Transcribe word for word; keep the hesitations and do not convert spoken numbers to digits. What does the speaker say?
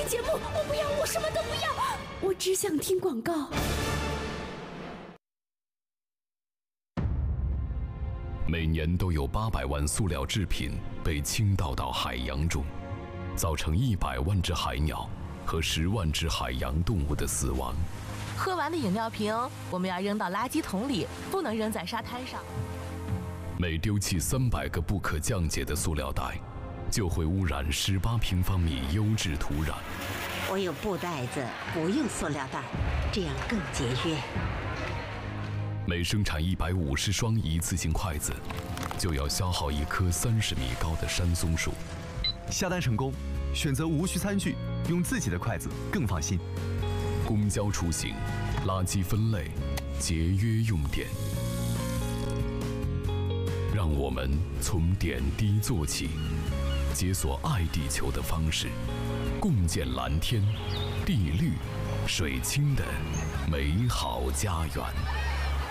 节目，我不要，我什么都不要，我只想听广告。 每年都有八百万塑料制品被倾倒到海洋中，造成一百万只海鸟和十万只海洋动物的死亡。 喝完的饮料瓶，我们要扔到垃圾桶里，不能扔在沙滩上。 每丢弃三百个不可降解的塑料袋，就会污染十八平方米优质土壤。 我有布袋子，不用塑料袋，这样更节约。 每生产一百五十双一次性筷子，就要消耗一棵三十米高的山松树。 下单成功，选择无需餐具，用自己的筷子更放心。 公交出行，垃圾分类，节约用电。让我们从点滴做起，解锁爱地球的方式，共建蓝天、地绿、水清的美好家园。